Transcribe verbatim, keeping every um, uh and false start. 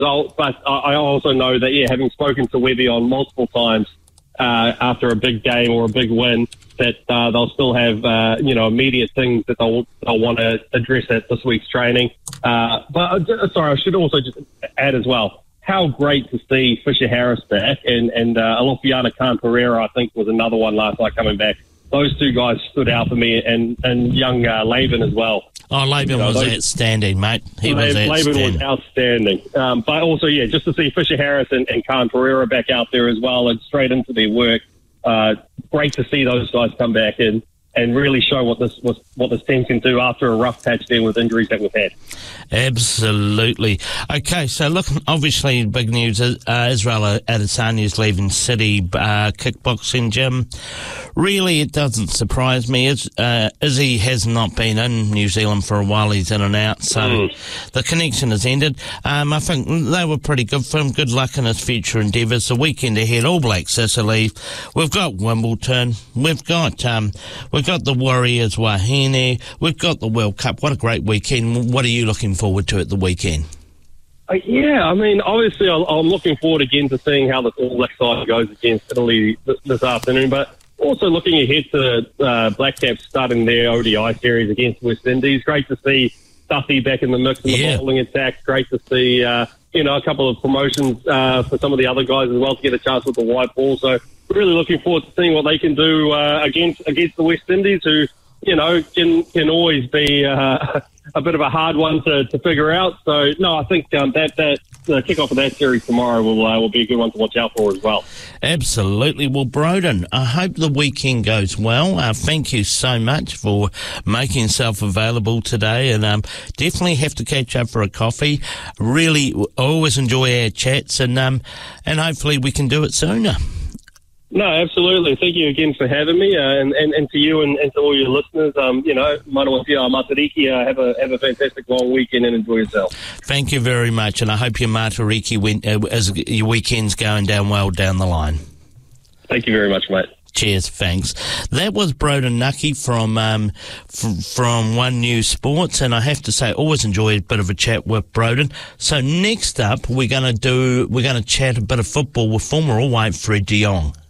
result. But I, I also know that, yeah, having spoken to Webby on multiple times uh, after a big game or a big win, that uh, they'll still have, uh, you know, immediate things that they'll, they'll want to address at this week's training. Uh, but, uh, sorry, I should also just add as well, how great to see Fisher Harris back, and, and uh, Alofiana Khan Pereira, I think, was another one last night coming back. Those two guys stood out for me, and, and young uh, Laban as well. Oh, Laban you know, was those, outstanding, mate. He was Laban outstanding. was outstanding. Um, but also, yeah, just to see Fisher Harris and, and Khan Pereira back out there as well and straight into their work. Uh, great to see those guys come back and, and really show what this what, what this team can do after a rough patch there with injuries that we've had. Absolutely. Okay, so look, obviously big news is uh, Israel Adesanya is leaving City uh, Kickboxing Gym. Really, it doesn't surprise me. Is, uh, Izzy has not been in New Zealand for a while. He's in and out, so mm. the connection has ended. Um, I think they were pretty good for him. Good luck in his future endeavours. The weekend ahead, All Black Sicily. We've got Wimbledon. We've got um, we've got the Warriors Wahine. We've got the World Cup. What a great weekend. What are you looking forward to at the weekend? Uh, yeah, I mean, obviously I'm, I'm looking forward again to seeing how this All Black side goes against Italy this, this afternoon, but also looking ahead to uh, Black Caps starting their O D I series against West Indies. Great to see Duffy back in the mix in the yeah. bowling attack. Great to see, uh, you know, a couple of promotions uh, for some of the other guys as well to get a chance with the white ball. So really looking forward to seeing what they can do uh, against against the West Indies, who, you know, can can always be uh, a bit of a hard one to, to figure out. So, no, I think um, that that the kickoff of that series tomorrow will uh, will be a good one to watch out for as well. Absolutely. Well, Broden, I hope the weekend goes well. Uh, thank you so much for making yourself available today, and um, definitely have to catch up for a coffee. Really, I always enjoy our chats, and um, and hopefully we can do it sooner. No, absolutely. Thank you again for having me, uh, and, and, and to you and, and to all your listeners. Um, you know, Manawatia Matariki, uh, have a have a fantastic long weekend and enjoy yourself. Thank you very much, and I hope your Matariki went, uh, as your weekend's going down well down the line. Thank you very much, mate. Cheers, thanks. That was Broden Nucky from um, f- from One News Sports, and I have to say, always enjoy a bit of a chat with Broden. So next up, we're going to do we're going to chat a bit of football with former All White Fred de Jong.